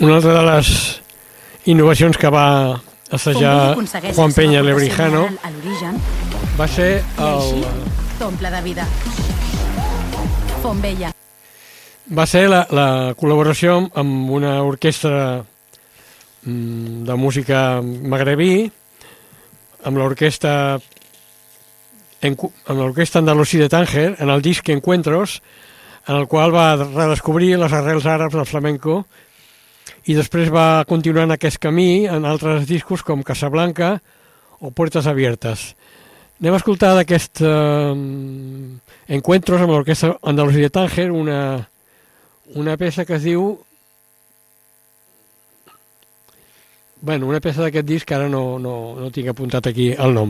Una altra de les innovacions que va assajar Juan Peña Lebrijano va ser la col·laboració amb una orquestra de música magrebí, amb l'orquestra andalusí de Tànger, en el disc Encuentros, en el qual va redescobrir les arrels àrabs del flamenco i després va continuar en aquest camí en altres discos com Casablanca o Puertas Abiertas. Anem a escoltar d'aquest Encuentros amb l'orquestra andalusí de Tànger una peça que es diu... Bueno, una peça d'aquest disc que ara no tinc apuntat aquí el nom.